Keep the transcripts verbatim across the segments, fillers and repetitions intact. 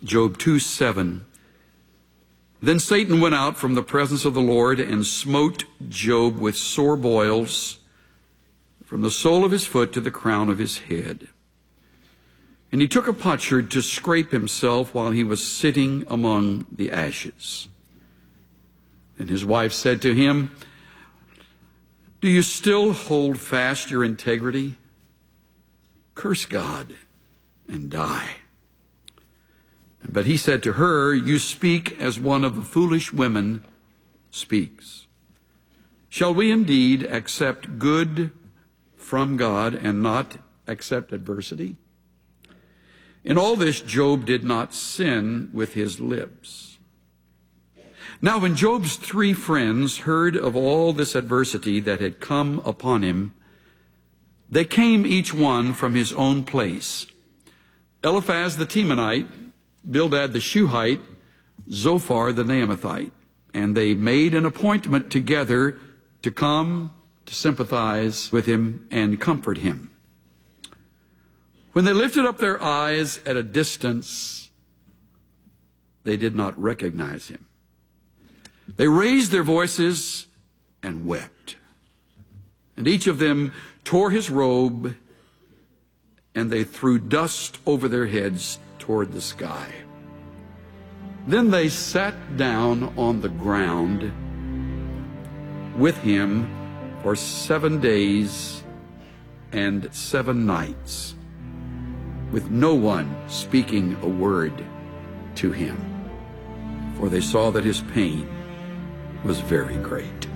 Job two seven. Then Satan went out from the presence of the Lord and smote Job with sore boils from the sole of his foot to the crown of his head. And he took a potsherd to scrape himself while he was sitting among the ashes. And his wife said to him, "Do you still hold fast your integrity? Curse God and die." But he said to her, "You speak as one of the foolish women speaks. Shall we indeed accept good from God and not accept adversity?" In all this, Job did not sin with his lips. Now, when Job's three friends heard of all this adversity that had come upon him, they came each one from his own place. Eliphaz the Temanite, Bildad the Shuhite, Zophar the Naamathite, and they made an appointment together to come to sympathize with him and comfort him. When they lifted up their eyes at a distance, they did not recognize him. They raised their voices and wept. And each of them tore his robe, and they threw dust over their heads toward the sky. Then they sat down on the ground with him for seven days and seven nights, with no one speaking a word to him, for they saw that his pain was very great.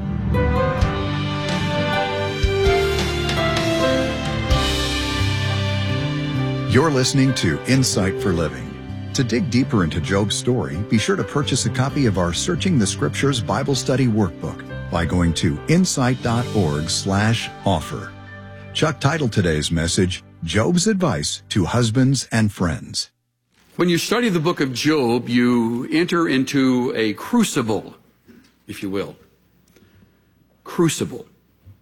You're listening to Insight for Living. To dig deeper into Job's story, be sure to purchase a copy of our Searching the Scriptures Bible Study Workbook by going to insight.org slash offer. Chuck titled today's message, Job's Advice to Husbands and Friends. When you study the book of Job, you enter into a crucible, if you will. Crucible.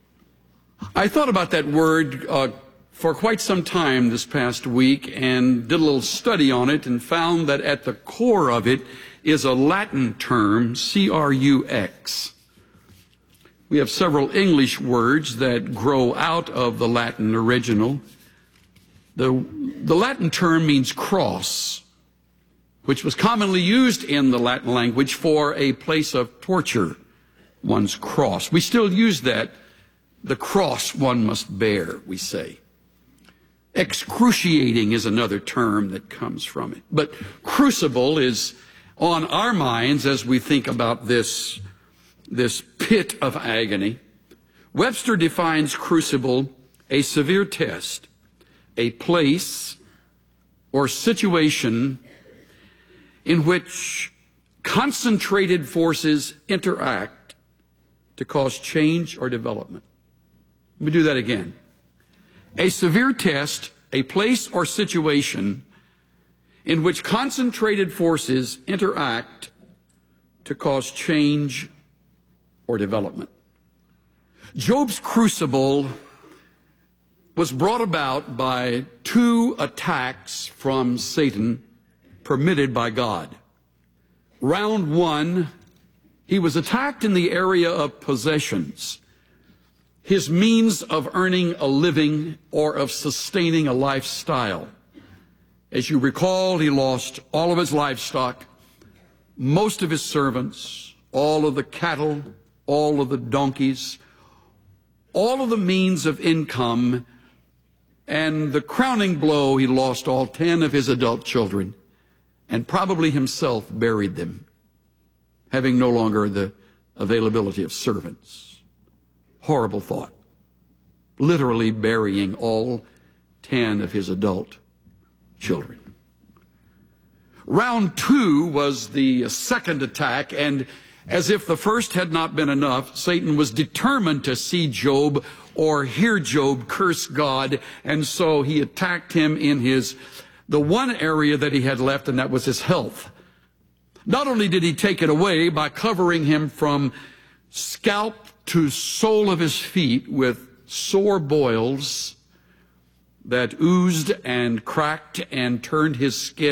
I thought about that word uh, for quite some time this past week and did a little study on it and found that at the core of it is a Latin term, C R U X. We have several English words that grow out of the Latin original. The, the Latin term means cross, which was commonly used in the Latin language for a place of torture, one's cross. We still use that, the cross one must bear, we say. Excruciating is another term that comes from it. But crucible is on our minds as we think about this, this pit of agony. Webster defines crucible a severe test, a place or situation in which concentrated forces interact to cause change or development. Let me do that again. A severe test, a place or situation in which concentrated forces interact to cause change or development. Job's crucible was brought about by two attacks from Satan permitted by God. Round one, he was attacked in the area of possessions, his means of earning a living or of sustaining a lifestyle. As you recall, he lost all of his livestock, most of his servants, all of the cattle, all of the donkeys, all of the means of income, and the crowning blow, he lost all ten of his adult children, and probably himself buried them, having no longer the availability of servants. Horrible thought. Literally burying all ten of his adult children. Round two was the second attack, and as if the first had not been enough, Satan was determined to see Job or hear Job curse God, and so he attacked him in his, the one area that he had left, and that was his health. Not only did he take it away by covering him from scalp to sole of his feet with sore boils that oozed and cracked and turned his skin